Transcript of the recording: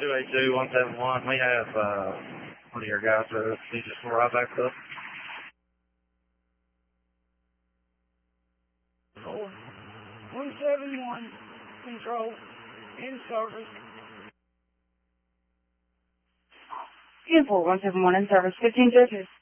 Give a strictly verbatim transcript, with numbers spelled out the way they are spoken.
two eight two, one seven one. We have uh, one of your guys with us. He just arrived back up. one seven one, control, in service. Unifor one seven one in service, fifteen judges.